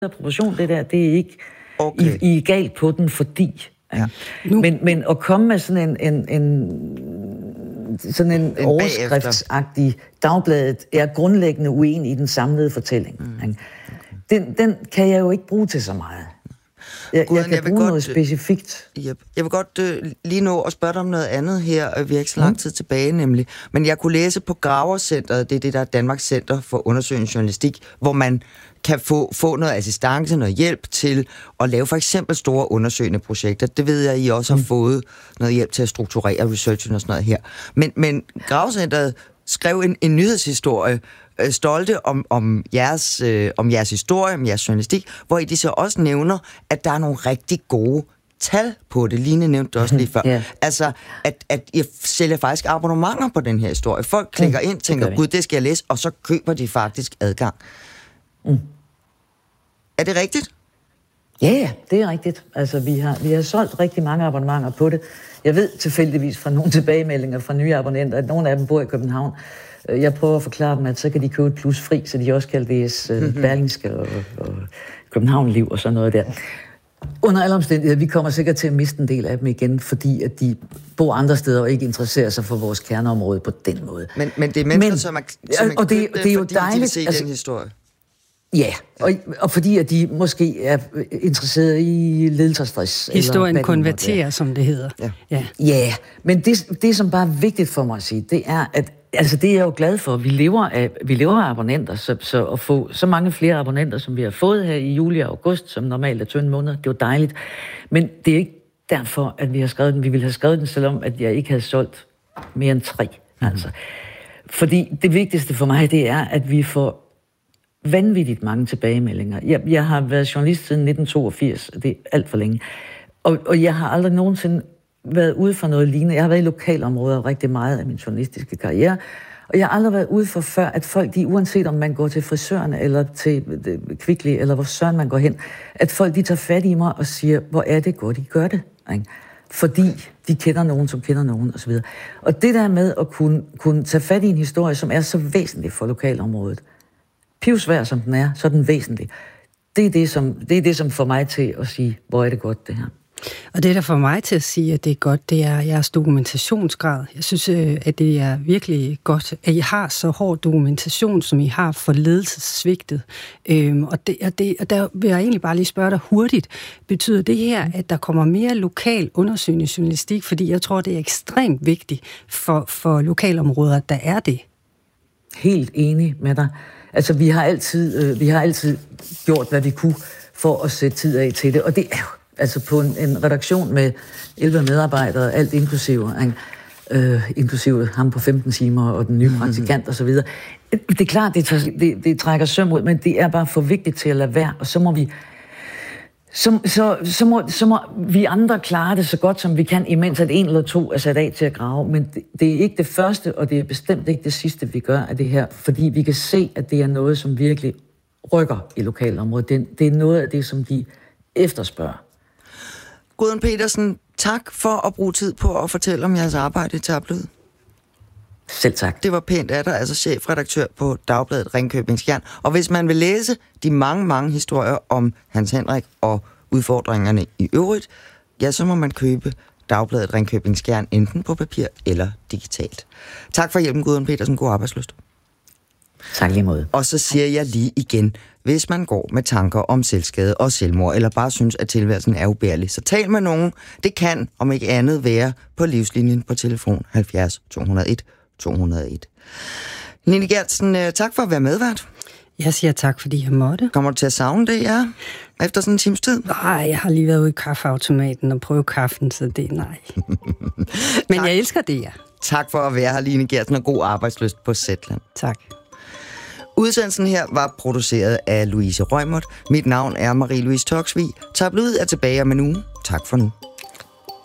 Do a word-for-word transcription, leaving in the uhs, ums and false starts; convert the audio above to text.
proportion, det der, det er ikke... Okay. I, I er galt på den, fordi... Ja. Men, men at komme med sådan en, en, en, sådan en, en overskriftsagtig dagbladet er grundlæggende uenig i den samlede fortælling. Mm. Okay. Den, den kan jeg jo ikke bruge til så meget. Jeg, Guden, jeg kan jeg bruge godt, noget specifikt. Yep. Jeg vil godt uh, lige nå at spørge dig om noget andet her. Vi har ikke så lang tid tilbage nemlig. Men jeg kunne læse på Gravercenteret, det er det der Danmarks Center for Undersøgende Journalistik, hvor man kan få, få noget assistance, noget hjælp til at lave for eksempel store undersøgende projekter. Det ved jeg, I også har mm. fået noget hjælp til at strukturere researchen og sådan noget her. Men, men Gravercenteret skrev en, en nyhedshistorie, øh, stolte om, om, jeres, øh, om jeres historie, om jeres journalistik, hvor I de så også nævner, at der er nogle rigtig gode tal på det. Line nævnte det også lige før. Yeah. Altså, at, at I sælger faktisk abonnementer på den her historie. Folk klikker mm. ind, tænker, det gud, det skal jeg læse, og så køber de faktisk adgang. Mm. Er det rigtigt? Ja, ja, det er rigtigt. Altså, vi har, vi har solgt rigtig mange abonnementer på det. Jeg ved tilfældigvis fra nogle tilbagemeldinger fra nye abonnenter, at nogle af dem bor i København. Jeg prøver at forklare dem, at så kan de købe et plus fri, så de også kan læse uh, mm-hmm. Berlingske og, og København-liv og sådan noget der. Under alle omstændigheder, vi kommer sikkert til at miste en del af dem igen, fordi at de bor andre steder og ikke interesserer sig for vores kerneområde på den måde. Men, men det er mennesker, men, som er, som er og det, det er jo fordi dejligt, de vil se altså, den historie. Ja, og, og fordi at de måske er interesseret i ledelsesstress. Historien konverterer, som det hedder. Ja, ja. ja men det, det, som bare er vigtigt for mig at sige, det er, at altså, det er jeg jo glad for. Vi lever af, vi lever af abonnenter, så, så at få så mange flere abonnenter, som vi har fået her i juli og august, som normalt er tynde måneder, det er jo dejligt. Men det er ikke derfor, at vi har skrevet den. Vi ville have skrevet den, selvom at jeg ikke havde solgt mere end tre. Mm. Altså. Fordi det vigtigste for mig, det er, at vi får vanvittigt mange tilbagemeldinger. Jeg, jeg har været journalist siden nitten toogfirs, det er alt for længe. Og, og jeg har aldrig nogensinde været ude for noget lignende. Jeg har været i lokalområder rigtig meget af min journalistiske karriere, og jeg har aldrig været ude for før, at folk, de, uanset om man går til frisøren eller til Kvickly, eller hvor søren man går hen, at folk, de tager fat i mig og siger, hvor er det godt, I gør det. Ikke? Fordi de kender nogen, som kender nogen, osv. Og det der med at kunne, kunne tage fat i en historie, som er så væsentlig for lokalområdet, pivsvær som den er, så er den væsentlig. Det er det, som, det er det, som får mig til at sige, hvor er det godt, det her. Og det, der får mig til at sige, at det er godt, det er jeres dokumentationsgrad. Jeg synes, at det er virkelig godt, at I har så hård dokumentation, som I har for ledelsessvigtet. Øhm, og, det, og, det, og der vil jeg egentlig bare lige spørge dig hurtigt. Betyder det her, at der kommer mere lokal undersøgende journalistik? Fordi jeg tror, det er ekstremt vigtigt for, for lokalområder, der er det. Helt enig med dig. Altså, vi har altid, øh, vi har altid gjort, hvad vi kunne for at sætte tid af til det. Og det er jo altså på en, en redaktion med elleve medarbejdere, alt inklusive, øh, inklusive ham på femten timer og den nye praktikant og så videre. Det er klart, det, det, det trækker søm ud, men det er bare for vigtigt til at lade være, og så må vi så, så, så, må, så må vi andre klare det så godt, som vi kan, imens at en eller to er sat af til at grave. Men det, det er ikke det første, og det er bestemt ikke det sidste, vi gør af det her, fordi vi kan se, at det er noget, som virkelig rykker i lokalområdet. Det, det er noget af det, som de efterspørger. Gudrun Petersen, tak for at bruge tid på at fortælle om jeres arbejde i Tabloid. Selv tak. Det var pænt af dig, altså chefredaktør på Dagbladet Ringkøbing Skjern. Og hvis man vil læse de mange, mange historier om Hans Henrik og udfordringerne i øvrigt, ja, så må man købe Dagbladet Ringkøbing Skjern enten på papir eller digitalt. Tak for hjælpen, Gudrun Petersen. God arbejdslyst. Tak lige måde. Og så siger jeg lige igen, hvis man går med tanker om selvskade og selvmord, eller bare synes, at tilværelsen er ubærlig, så tal med nogen. Det kan, om ikke andet, være på livslinjen på telefon halvfjerds to hundrede og en to hundrede og en. Line Gertsen, tak for at være medvært. Jeg siger tak, fordi jeg måtte. Kommer du til at savne det, ja? Efter sådan en times tid? Nej, jeg har lige været ude i kaffeautomaten og prøvet kaffen, så det er nej. Men jeg elsker det, ja. Tak for at være her, Line Gertsen, og god arbejdslyst på Zetland. Tak. Udsendelsen her var produceret af Louise Rømert. Mit navn er Marie-Louise Toksvig. Tabloid er tilbage om en uge. Tak for nu.